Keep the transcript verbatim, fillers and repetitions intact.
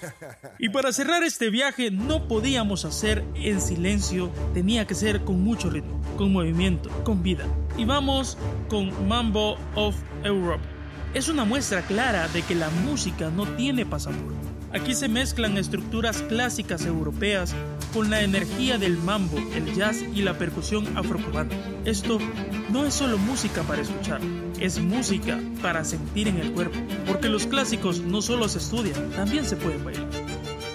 Y para cerrar este viaje no podíamos hacer en silencio, tenía que ser con mucho ritmo, con movimiento, con vida. Y vamos con Mambo of Europe. Es una muestra clara de que la música no tiene pasaporte. Aquí se mezclan estructuras clásicas europeas con la energía del mambo, el jazz y la percusión afrocubana. Esto no es solo música para escuchar, es música para sentir en el cuerpo, porque los clásicos no solo se estudian, también se pueden bailar.